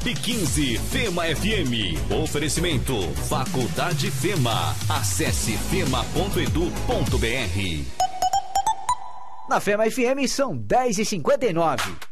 e 15, Fema FM. Oferecimento Faculdade Fema. Acesse fema.edu.br. Na Fema FM são 10h59.